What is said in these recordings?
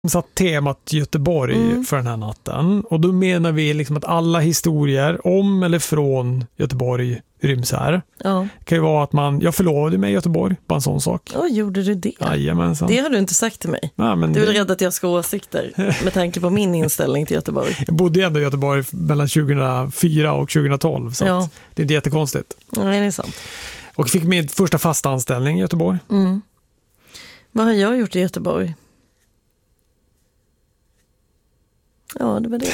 satt temat Göteborg för den här natten. Och då menar vi liksom att alla historier om eller från Göteborg ryms här. Ja. Det kan ju vara att jag förlovade mig i Göteborg, bara en sån sak. Gjorde du det? Jajamensan. Det har du inte sagt till mig. Ja, men du är rädd att jag ska ha åsikter med tanke på min inställning till Göteborg. Jag bodde ändå i Göteborg mellan 2004 och 2012, så att det är inte jättekonstigt. Nej, det är sant. Och fick min första fasta anställning i Göteborg. Vad har jag gjort i Göteborg? Ja, det var det.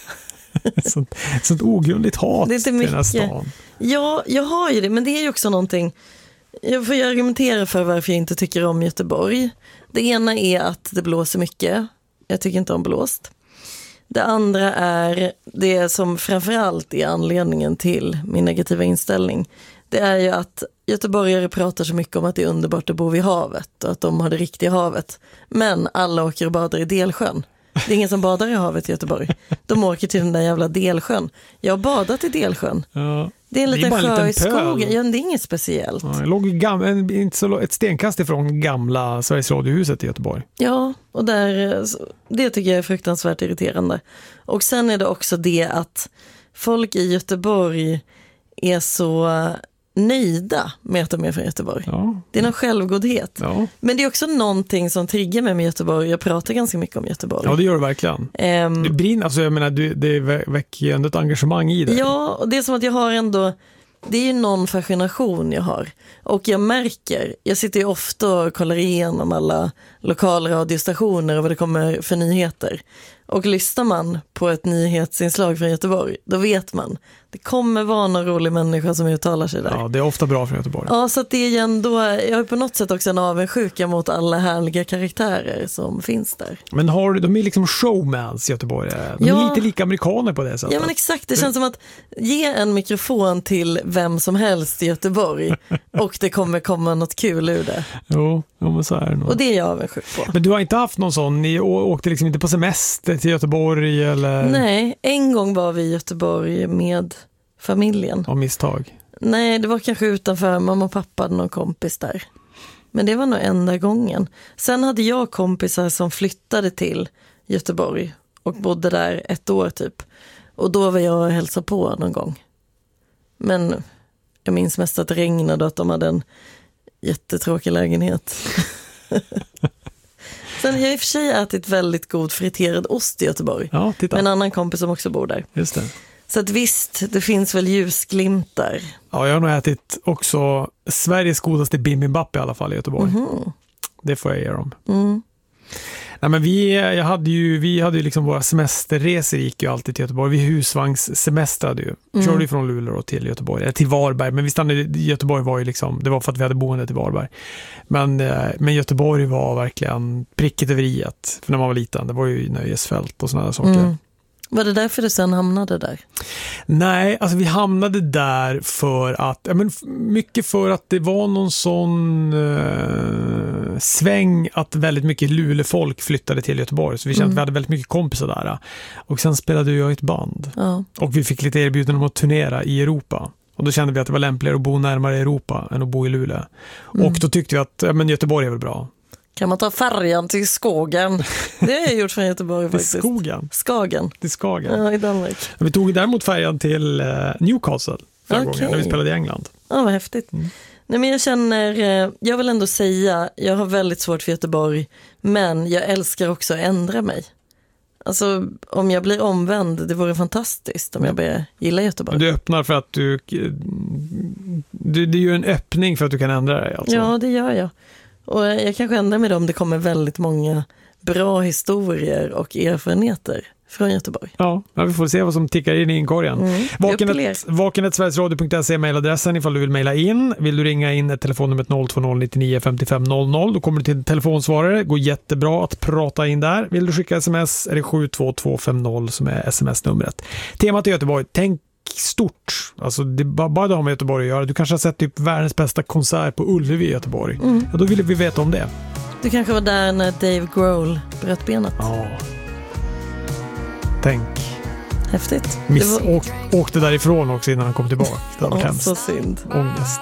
sånt ogrundligt hat till den här stan. Ja, jag har ju det, men det är ju också någonting. Jag får ju argumentera för varför jag inte tycker om Göteborg. Det ena är att det blåser mycket. Jag tycker inte om blåst. Det andra är det som framförallt är anledningen till min negativa inställning. Det är ju att göteborgare pratar så mycket om att det är underbart att bo vid havet och att de har det riktiga havet. Men alla åker och badar i Delsjön. Det är ingen som badar i havet i Göteborg. De åker till den där jävla Delsjön. Jag har badat i Delsjön. Ja. Det är en liten sjö i skogen. Ja, det är inget speciellt. Ja, jag låg ett stenkast ifrån gamla Sveriges radiohuset i Göteborg. Ja, och det tycker jag är fruktansvärt irriterande. Och sen är det också det att folk i Göteborg är så nöjda med att de är från Göteborg. Ja. Det är någon självgodhet. Ja. Men det är också någonting som triggar mig med Göteborg. Jag pratar ganska mycket om Göteborg. Ja, det gör du verkligen. Det brinner, alltså jag menar, det väcker ju ändå ett engagemang i det. Ja, och det är som att jag har ändå, det är ju någon fascination jag har. Och jag märker, jag sitter ju ofta och kollar igenom alla lokalradiostationer och vad det kommer för nyheter. Och lyssnar man på ett nyhetsinslag från Göteborg, då vet man. Det kommer vara någon rolig människa som uttalar sig där. Ja, det är ofta bra från Göteborg. Ja, så att det är ju ändå, jag har på något sätt också en avundsjuka mot alla härliga karaktärer som finns där. Men de är liksom showmans i Göteborg. De är lite lika amerikaner på det sättet. Ja, men exakt. Det känns som att ge en mikrofon till vem som helst i Göteborg och det kommer komma något kul ur det. Jo, men så är det nog. Och det är jag avundsjuk på. Men du har inte haft någon sån, ni åkte liksom inte på semester till Göteborg eller? Nej, en gång var vi i Göteborg med familjen. Av misstag? Nej, det var kanske utanför. Mamma och pappa hade någon kompis där. Men det var nog enda gången. Sen hade jag kompisar som flyttade till Göteborg och bodde där 1 år typ. Och då var jag och hälsade på någon gång. Men jag minns mest att det regnade och att de hade en jättetråkig lägenhet. Sen har jag i och för sig ätit väldigt god friterad ost i Göteborg. Ja, titta. Med en annan kompis som också bor där. Just det. Så att visst, det finns väl ljusglimtar. Ja, jag har nog ätit också Sveriges godaste bibimbap i alla fall i Göteborg. Det får jag ge dem. Nej, men vi hade ju liksom våra semesterresor gick ju alltid till Göteborg. Vi husvagnssemestrade ju. Körde ju från Luleå till Göteborg, eller till Varberg. Men vi stannade i Göteborg var ju liksom, det var för att vi hade boende till Varberg. Men Göteborg var verkligen pricket över iet. För när man var liten, det var ju nöjesfält och sådana saker. Var det därför du sen hamnade där? Nej, alltså vi hamnade där för att, mycket för att det var någon sån sväng att väldigt mycket Luleåfolk flyttade till Göteborg. Så vi kände att vi hade väldigt mycket kompisar där. Och sen spelade jag i ett band. Ja. Och vi fick lite erbjudanden om att turnera i Europa. Och då kände vi att det var lämpligare att bo närmare Europa än att bo i Luleå. Och då tyckte vi att Göteborg är väl bra. Kan man ta färjan till Skågen? Det har jag gjort från Göteborg faktiskt. Till Skogen? Skagen. Till Skagen. Ja, i Danmark. Vi tog däremot färjan till Newcastle förra gången när vi spelade i England. Ja, vad häftigt. Nej, men jag vill ändå säga, jag har väldigt svårt för Göteborg, men jag älskar också att ändra mig. Alltså, om jag blir omvänd, det vore fantastiskt om jag börjar gilla Göteborg. Du öppnar för att det är ju en öppning för att du kan ändra dig. Alltså. Ja, det gör jag. Och jag kanske ändrar mig om det kommer väldigt många bra historier och erfarenheter från Göteborg. Ja, vi får se vad som tickar in i inkorgen. Vakenet@sverigesradio.se mailadressen ifall du vill mejla in. Vill du ringa in ett telefonnummer 020 99 55 00. Då kommer du till en telefonsvarare. Går jättebra att prata in där. Vill du skicka sms är det 72250 som är sms-numret. Temat i Göteborg. Tänk stort. Alltså det är bara det har med Göteborg att göra. Du kanske har sett typ världens bästa konsert på Ullevi i Göteborg. Ja, då ville vi veta om det. Du kanske var där när Dave Grohl bröt benet. Ja. Tänk. Häftigt. Åkte därifrån också innan han kom tillbaka. Det var hemskt. Så synd. Ångest.